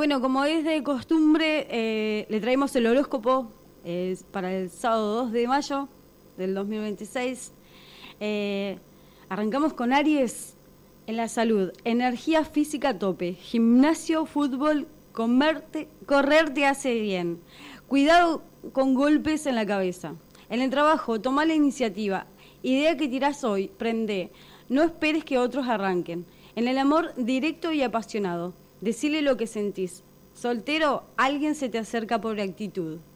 bueno, como es de costumbre, le traemos el horóscopo para el sábado 2 de mayo del 2026. Arrancamos con Aries en la salud. Energía física a tope. Gimnasio, fútbol, correr te hace bien. Cuidado con golpes en la cabeza. En el trabajo, toma la iniciativa. Idea que tirás hoy, prende. No esperes que otros arranquen. En el amor, directo y apasionado. Decile lo que sentís. Soltero, alguien se te acerca por actitud.